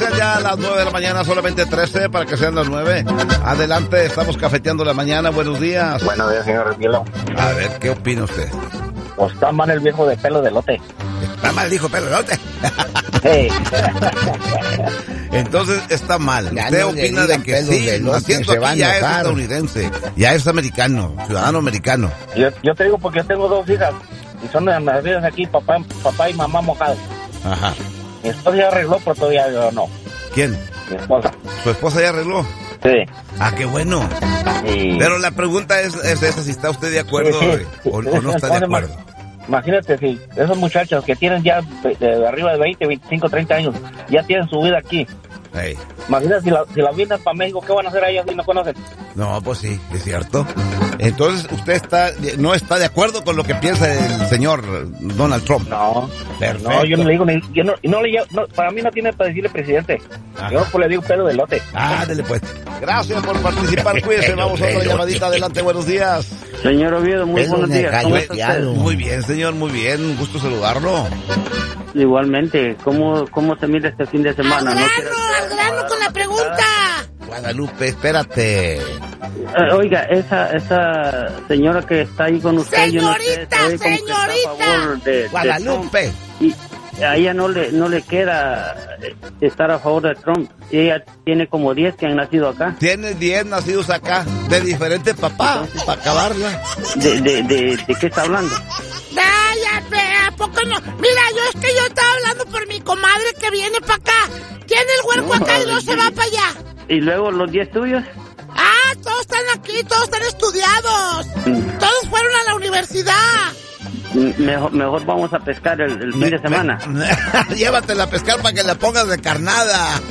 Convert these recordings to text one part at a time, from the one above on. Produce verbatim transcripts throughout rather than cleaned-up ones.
sean ya las nueve de la mañana, solamente trece para que sean las nueve. Adelante, estamos cafeteando la mañana. Buenos días. Buenos días, señor Rielo. A ver, ¿qué opina usted? Pues está mal el viejo de pelo de lote. Está mal, dijo pelo de lote. Sí. Entonces está mal. Ya Usted no opina le de digan que pelos sí, de lote, naciendo se va a aquí ya es enojar. estadounidense, ya es americano, ciudadano americano. Yo, yo te digo porque yo tengo dos hijas y son nacidas aquí, papá, papá y mamá mojados. Ajá. Mi esposa ya arregló, pero todavía yo no. ¿Quién? Mi esposa. ¿Su esposa ya arregló? Sí. Ah, qué bueno. Y... Pero la pregunta es, es esa, si está usted de acuerdo Sí, sí. o, o no está de acuerdo. Imagínate si esos muchachos que tienen ya de, de arriba de veinte, veinticinco, treinta años, ya tienen su vida aquí. Hey. Imagínate si la, si la vienen para México, ¿qué van a hacer ellos si no conocen? No, pues sí, es cierto. Entonces, ¿usted está no está de acuerdo con lo que piensa el señor Donald Trump? No, perfecto. No, yo no le digo, ni, yo no, no le no, para mí no tiene para decirle presidente. Ajá. Yo pues le digo pelo de lote. Ah, dele pues. Gracias por participar, cuídese. Vamos a otra llamadita. Adelante, buenos días. Señor Oviedo, muy Pelo buenos días. ¿Cómo está usted? Muy bien, señor, muy bien. Un gusto saludarlo. Igualmente, ¿cómo, cómo se mira este fin de semana? Al ¿No grano, al grano con la pregunta. Guadalupe, espérate. Eh, oiga, esa esa señora que está ahí con usted, señorita, yo no sé, se ve como que está a favor de, de Guadalupe. Trump. Y a ella no le no le queda estar a favor de Trump. Ella tiene como diez que han nacido acá. Tiene diez nacidos acá, de diferentes papás, para acabarla. ¿De, de, de, ¿De qué está hablando? Cállate, ¿a poco no? Mira, yo es que yo estaba hablando por mi comadre que viene para acá. Tiene el huerco No, acá y no se va para allá. ¿Y luego los diez tuyos? Ah, todos están aquí, todos están estudiados. Mm. Todos fueron a la universidad. Mejor, mejor vamos a pescar el, el fin Me, de semana. Me, llévatela a pescar para que la pongas de carnada.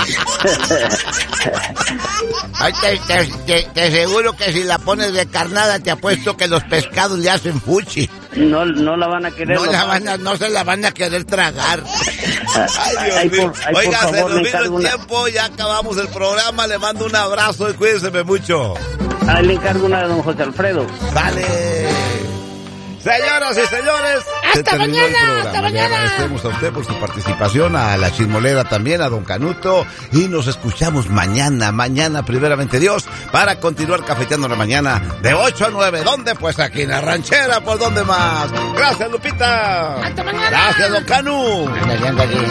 Ay, te, te, te, te seguro que si la pones de carnada te apuesto que los pescados le hacen fuchi. No, no la van a querer. No, la van a, no se la van a querer tragar. Ay, Dios mío. Por, Oiga, por favor, se nos vino el una... tiempo, ya acabamos el programa. Le mando un abrazo y cuídense mucho. Ahí le encargo una de don José Alfredo. Dale. Señoras y señores, hasta mañana, hasta mañana. Le agradecemos a usted por su participación, a la Chismolera también, a don Canuto, y nos escuchamos mañana, mañana primeramente Dios, para continuar cafeteando la mañana de ocho a nueve. ¿Dónde? Pues aquí en la ranchera, ¿por dónde más? Gracias, Lupita. Hasta mañana. Gracias, don Canu. Ándale, ándale.